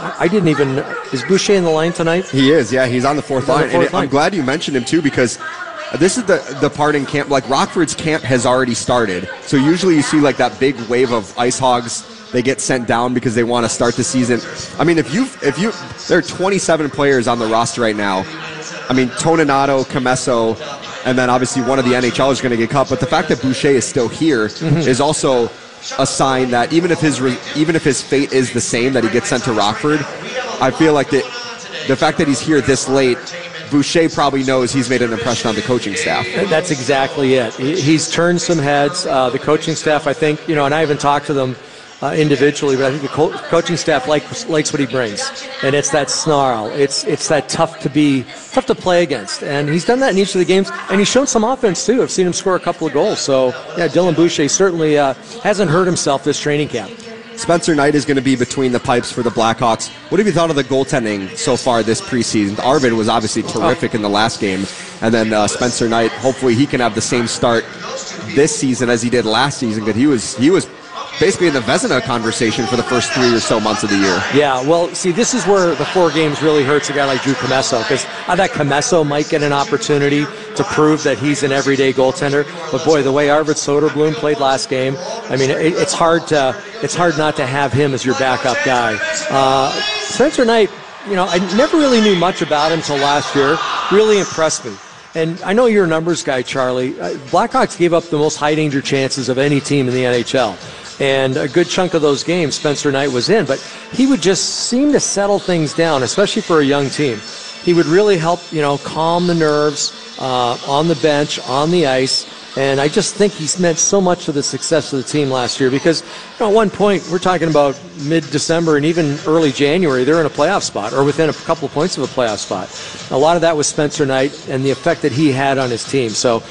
I didn't even. Is Boucher in the line tonight? He is. Yeah, he's on the fourth line. I'm glad you mentioned him too, because this is the part in camp. Like, Rockford's camp has already started, so usually you see like that big wave of Ice Hogs. They get sent down because they want to start the season. I mean, if you, there are 27 players on the roster right now. I mean, Toninato, Camesso, and then obviously one of the NHLers is going to get cut. But the fact that Boucher is still here is also a sign that even if his fate is the same, that he gets sent to Rockford, I feel like the fact that he's here this late, Boucher probably knows he's made an impression on the coaching staff. That's exactly it. He's turned some heads. The coaching staff, I think, and I haven't talked to them individually, but I think the coaching staff likes what he brings, and it's that snarl. It's that tough to play against, and he's done that in each of the games, and he's shown some offense too. I've seen him score a couple of goals. So yeah, Dylan Boucher certainly hasn't hurt himself this training camp. Spencer Knight is going to be between the pipes for the Blackhawks. What have you thought of the goaltending so far this preseason? Arvid was obviously terrific in the last game, and then Spencer Knight, hopefully he can have the same start this season as he did last season, because he was basically in the Vezina conversation for the first 3 or so months of the year. Yeah, well, see, this is where the 4 games really hurts a guy like Drew Camesso, because I thought Camesso might get an opportunity to prove that he's an everyday goaltender. But boy, the way Arvid Soderblom played last game, I mean, it's hard not to have him as your backup guy. Spencer Knight, I never really knew much about him until last year. Really impressed me. And I know you're a numbers guy, Charlie. Blackhawks gave up the most high-danger chances of any team in the NHL. And a good chunk of those games, Spencer Knight was in. But he would just seem to settle things down, especially for a young team. He would really help, calm the nerves on the bench, on the ice. And I just think he's meant so much to the success of the team last year, because at one point, we're talking about mid-December and even early January, they're in a playoff spot or within a couple of points of a playoff spot. A lot of that was Spencer Knight and the effect that he had on his team. So,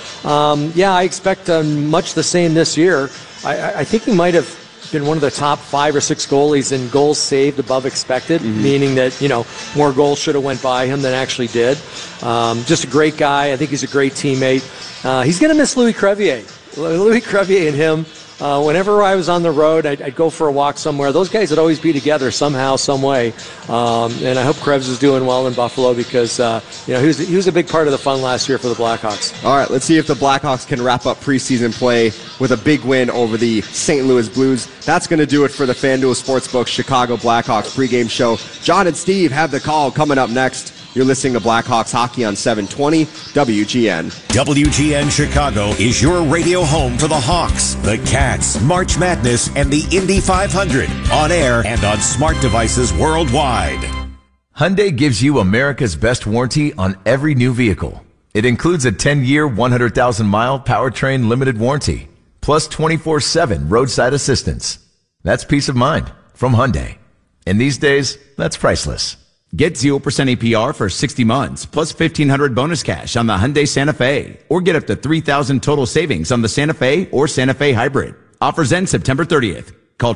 I expect much the same this year. I think he might have been one of the top 5 or 6 goalies in goals saved above expected, meaning that, more goals should have went by him than actually did. Just a great guy. I think he's a great teammate. He's going to miss Louis Crevier. Louis Crevier and him, whenever I was on the road, I'd go for a walk somewhere. Those guys would always be together somehow, some way. And I hope Krebs is doing well in Buffalo, because he was a big part of the fun last year for the Blackhawks. All right, let's see if the Blackhawks can wrap up preseason play with a big win over the St. Louis Blues. That's going to do it for the FanDuel Sportsbook Chicago Blackhawks pregame show. John and Steve have the call coming up next. You're listening to Blackhawks Hockey on 720 WGN. WGN Chicago is your radio home for the Hawks, the Cats, March Madness, and the Indy 500. On air and on smart devices worldwide. Hyundai gives you America's best warranty on every new vehicle. It includes a 10-year, 100,000-mile powertrain limited warranty, plus 24/7 roadside assistance. That's peace of mind from Hyundai. And these days, that's priceless. Get 0% APR for 60 months, plus $1,500 bonus cash on the Hyundai Santa Fe, or get up to $3,000 total savings on the Santa Fe or Santa Fe Hybrid. Offers end September 30th. Call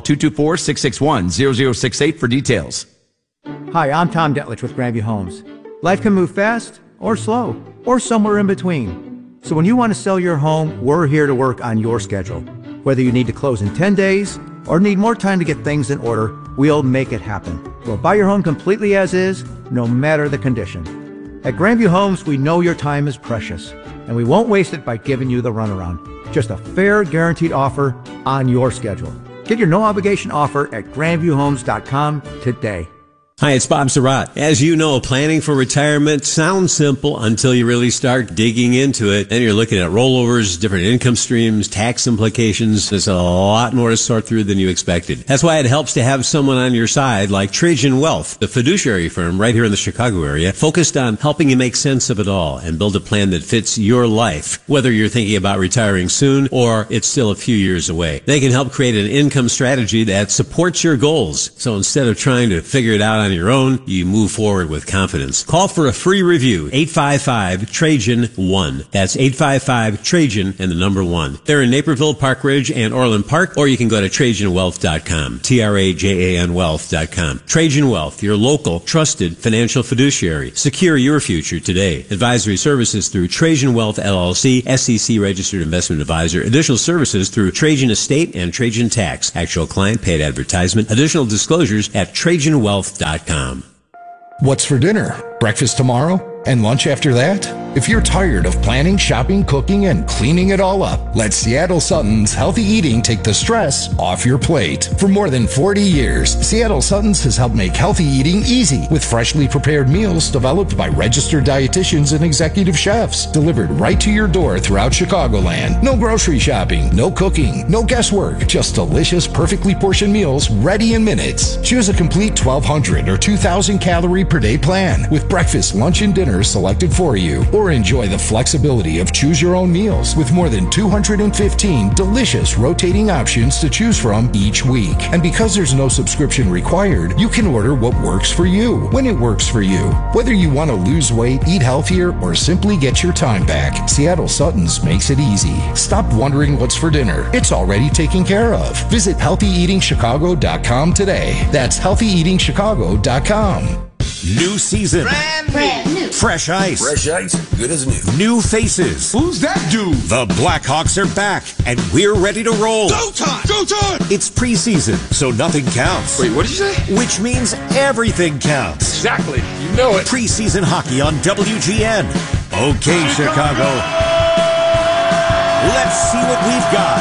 224-661-0068 for details. Hi, I'm Tom Detlich with Grandview Homes. Life can move fast or slow, or somewhere in between. So when you want to sell your home, we're here to work on your schedule. Whether you need to close in 10 days or need more time to get things in order, we'll make it happen. We'll buy your home completely as is, no matter the condition. At Grandview Homes, we know your time is precious, and we won't waste it by giving you the runaround. Just a fair, guaranteed offer on your schedule. Get your no-obligation offer at grandviewhomes.com today. Hi, it's Bob Surratt. As you know, planning for retirement sounds simple until you really start digging into it. Then you're looking at rollovers, different income streams, tax implications. There's a lot more to sort through than you expected. That's why it helps to have someone on your side like Trajan Wealth, the fiduciary firm right here in the Chicago area, focused on helping you make sense of it all and build a plan that fits your life, whether you're thinking about retiring soon or it's still a few years away. They can help create an income strategy that supports your goals. So instead of trying to figure it out on your own, you move forward with confidence. Call for a free review, 855-TRAJAN-1. That's 855-TRAJAN and the number 1. They're in Naperville, Park Ridge, and Orland Park, or you can go to TrajanWealth.com, TRAJAN Wealth.com. Trajan Wealth, your local, trusted financial fiduciary. Secure your future today. Advisory services through Trajan Wealth LLC, SEC registered investment advisor. Additional services through Trajan Estate and Trajan Tax. Actual client paid advertisement. Additional disclosures at TrajanWealth.com. SeattleSuttons.com. What's for dinner? Breakfast tomorrow? And lunch after that? If you're tired of planning, shopping, cooking, and cleaning it all up, let Seattle Suttons Healthy Eating take the stress off your plate. For more than 40 years, Seattle Suttons has helped make healthy eating easy with freshly prepared meals developed by registered dietitians and executive chefs, delivered right to your door throughout Chicagoland. No grocery shopping, no cooking, no guesswork, just delicious, perfectly portioned meals ready in minutes. Choose a complete 1,200 or 2,000 calorie per day plan with breakfast, lunch, and dinner selected for you, or enjoy the flexibility of choose your own meals with more than 215 delicious rotating options to choose from each week. And because there's no subscription required, you can order what works for you when it works for you. Whether you want to lose weight, eat healthier, or simply get your time back, Seattle Suttons makes it easy. Stop wondering what's for dinner. It's already taken care of. Visit healthyeatingchicago.com today. That's healthyeatingchicago.com. New season. Brand new. Fresh ice. Fresh ice, good as new. New faces. Who's that dude? The Blackhawks are back, and we're ready to roll. Go time! Go time! It's preseason, so nothing counts. Wait, what did you say? Which means everything counts. Exactly. You know it. Preseason hockey on WGN. Okay, Chicago. Let's see what we've got.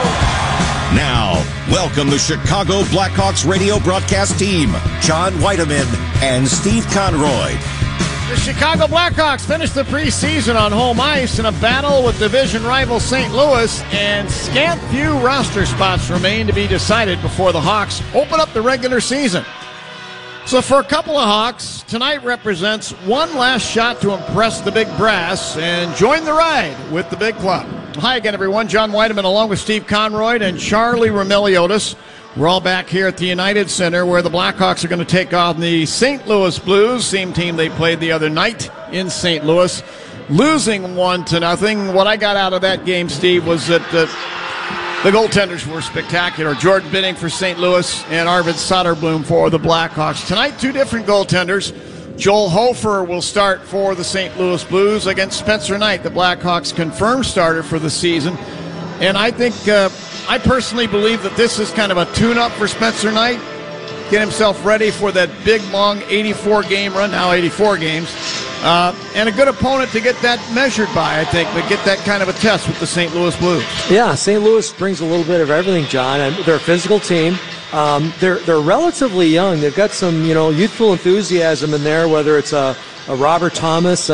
Now, welcome the Chicago Blackhawks radio broadcast team, John Whiteman and Steve Conroy. The Chicago Blackhawks finished the preseason on home ice in a battle with division rival St. Louis, and scant few roster spots remain to be decided before the Hawks open up the regular season. So for a couple of Hawks, tonight represents one last shot to impress the big brass and join the ride with the big club. Hi again, everyone. John Whiteman along with Steve Conroy and Charlie Roumeliotis. We're all back here at the United Center where the Blackhawks are going to take on the St. Louis Blues, same team they played the other night in St. Louis, losing 1-0. What I got out of that game, Steve, was that the goaltenders were spectacular. Jordan Binnington for St. Louis and Arvid Soderblom for the Blackhawks. Tonight, two different goaltenders. Joel Hofer will start for the St. Louis Blues against Spencer Knight, the Blackhawks' confirmed starter for the season. And I think, I personally believe that this is kind of a tune-up for Spencer Knight. Get himself ready for that big, long 84-game run, now 84 games. And a good opponent to get that measured by, I think, but get that kind of a test with the St. Louis Blues. Yeah, St. Louis brings a little bit of everything, John. And they're a physical team. They're relatively young. They've got some, youthful enthusiasm in there, whether it's a Robert Thomas,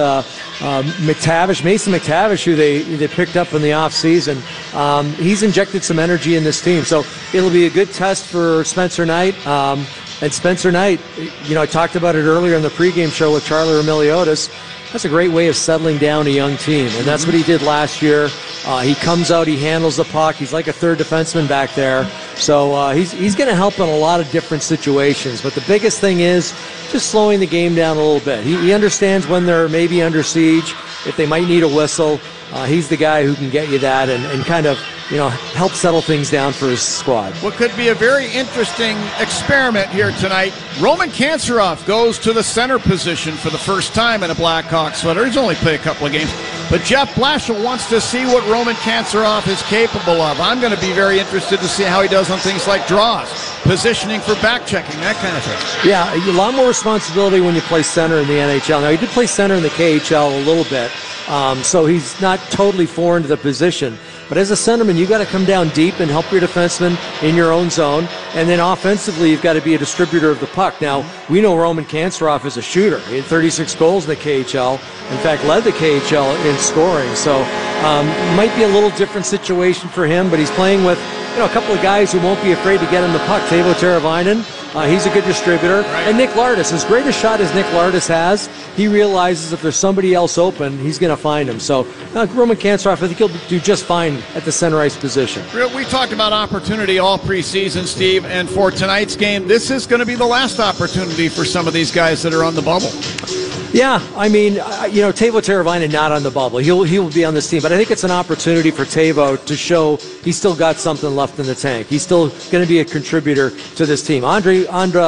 Mason McTavish, who they picked up in the offseason. He's injected some energy in this team. So it'll be a good test for Spencer Knight. And Spencer Knight, I talked about it earlier in the pregame show with Charlie Roumeliotis. That's a great way of settling down a young team, and that's what he did last year. He comes out, he handles the puck. He's like a third defenseman back there. So he's going to help in a lot of different situations. But the biggest thing is just slowing the game down a little bit. He understands when they're maybe under siege, if they might need a whistle. He's the guy who can get you that and kind of, help settle things down for his squad. What could be a very interesting experiment here tonight. Roman Kanserov goes to the center position for the first time in a Blackhawks sweater. He's only played a couple of games. But Jeff Blashill wants to see what Roman Kanserov is capable of. I'm going to be very interested to see how he does on things like draws, positioning for back-checking, that kind of thing. Yeah, a lot more responsibility when you play center in the NHL. Now, he did play center in the KHL a little bit, so he's not totally foreign to the position. But as a centerman, you've got to come down deep and help your defenseman in your own zone. And then offensively, you've got to be a distributor of the puck. Now, we know Roman Kanserov is a shooter. He had 36 goals in the KHL. In fact, led the KHL in scoring. So might be a little different situation for him, but he's playing with a couple of guys who won't be afraid to get him the puck. Teuvo Teravainen, he's a good distributor. Right. And Nick Lardis, as great a shot as Nick Lardis has, he realizes if there's somebody else open, he's going to find him. So Roman Kanserov, I think he'll do just fine at the center ice position. We talked about opportunity all preseason, Steve, and for tonight's game, this is going to be the last opportunity for some of these guys that are on the bubble. Yeah, I mean, Teuvo Teravainen not on the bubble. He will be on this team, but I think it's an opportunity for Teuvo to show he's still got something left in the tank. He's still going to be a contributor to this team. Andrew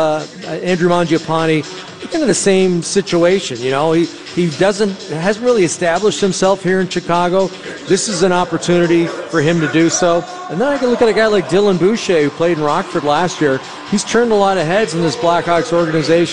Mangiapane, kind of the same situation. He hasn't really established himself here in Chicago. This is an opportunity for him to do so. And then I can look at a guy like Dylan Boucher, who played in Rockford last year. He's turned a lot of heads in this Blackhawks organization.